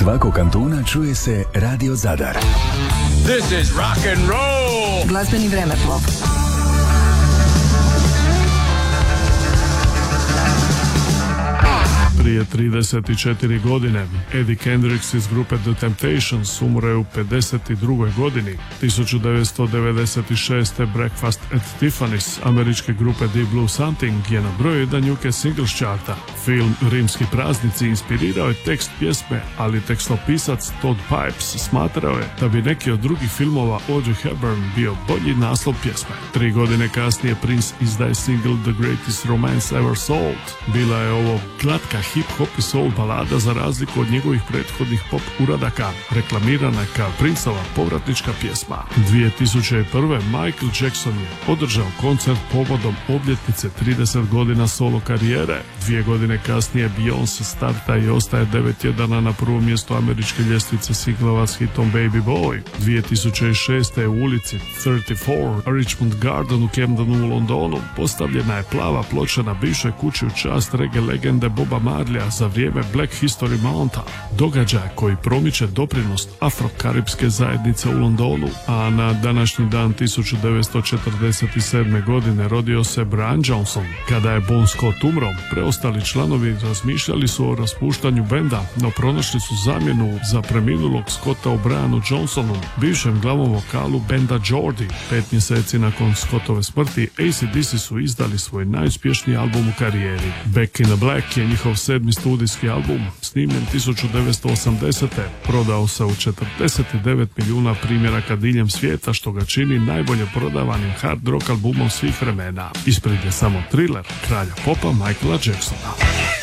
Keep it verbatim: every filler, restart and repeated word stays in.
svakog kantuna čuje se Radio Zadar. This is rock and roll. Glazbeni vremeplov. Prije trideset četiri godine Eddie Kendricks iz grupe The Temptations umro je u pedeset drugoj godini. tisuću devetsto devedeset šeste. Breakfast at Tiffany's američke grupe Deep Blue Something je na broju jedan U K singles charta. Film Rimski praznici inspirirao je tekst pjesme, ali tekstopisac Todd Pipes smatrao je da bi neki od drugih filmova Audrey Hepburn bio bolji naslov pjesme. Tri godine kasnije Prince izdaje single The Greatest Romance Ever Sold. Bila je ovo glatka hip-hop i soul balada za razliku od njegovih prethodnih pop uradaka, reklamirana kao Princeva povratnička pjesma. dvije tisuće prve. Michael Jackson je održao koncert povodom obljetnice trideset godina solo karijere. Dvije godine kasnije Beyoncé starta i ostaje devet tjedana na prvom mjestu američke ljestvice singlova s hitom Baby Boy. dvije tisuće šeste. u ulici trideset četiri, Richmond Garden u Camdenu u Londonu postavljena je plava ploča na bivšoj kući u čast reggae legende Boba Marleya za vrijeme Black History Mounta, događaj koji promiče doprinos afrokaripske zajednice u Londonu, a na današnji dan tisuću devetsto četrdeset sedme. godine rodio se Brian Johnson. Kada je Bon Scott umro, preostali članovi razmišljali su o raspuštanju benda, no pronašli su zamjenu za preminulog Scotta u Brianu Johnsonu, bivšem glavom vokalu benda Geordie. Pet mjeseci nakon Scottove smrti, A C D C su izdali svoj najuspješniji album u karijeri. Back in the Black je njihov sedmi studijski album, snimljen tisuću devetsto osamdesete. Prodao se u četrdeset devet milijuna primjeraka diljem svijeta, što ga čini najbolje prodavanim hard rock albumom svih vremena. Ispred je samo Thriller kralja popa Michaela Jacksona.